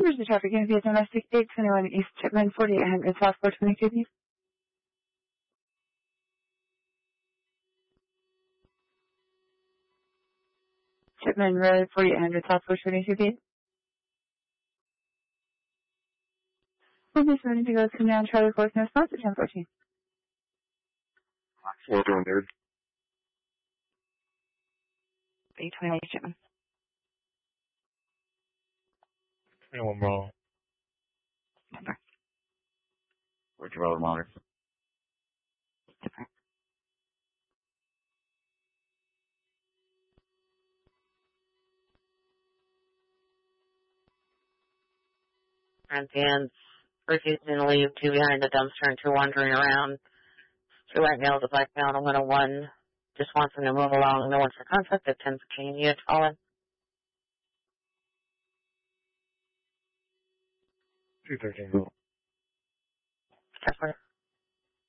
Where's the traffic going to be at Domestic 821 East Chipman, 4800 South 422, please? Chipman Road, 4800 South 422, please? We'll be submitting to go come down Charlie Force, no response at 1014. 400. 821 East Chipman. 21 Bravo. Number. Where's your other monitor? Different. Corinthians refusing to leave, 2 behind the dumpster and 2 wandering around. 2 white males, a black male, and a window 1 just wants them to move along. No one's for conflict. At 10:15, unit fallen. 213. Step